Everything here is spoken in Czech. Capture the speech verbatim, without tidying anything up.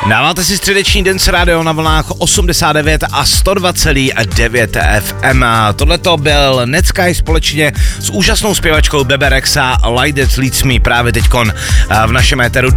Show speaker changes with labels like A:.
A: Dáváte si středeční den s rádio na vlnách osmdesát devět a sto dva celá devět F M. Tohleto byl Netsky společně s úžasnou zpěvačkou Bebe Rexha, Like That Leads Me právě teďkon v našem éteru.